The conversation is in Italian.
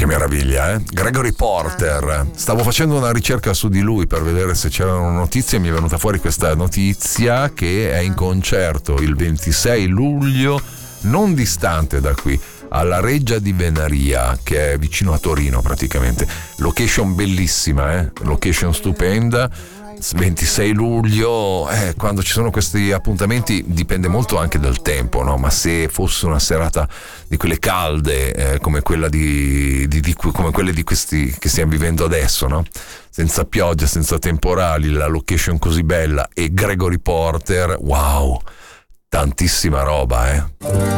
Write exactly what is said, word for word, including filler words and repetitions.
meraviglia, eh? Gregory Porter. Stavo facendo una ricerca su di lui per vedere se c'erano notizie e mi è venuta fuori questa notizia che è in concerto il ventisei luglio, non distante da qui, alla Reggia di Venaria, che è vicino a Torino praticamente. Location bellissima, eh? Location stupenda. ventisei luglio, eh, quando ci sono questi appuntamenti dipende molto anche dal tempo, no? Ma se fosse una serata di quelle calde, eh, come quella di, di, di come quelle di questi che stiamo vivendo adesso, no? Senza pioggia, senza temporali, la location così bella e Gregory Porter, wow, tantissima roba, eh.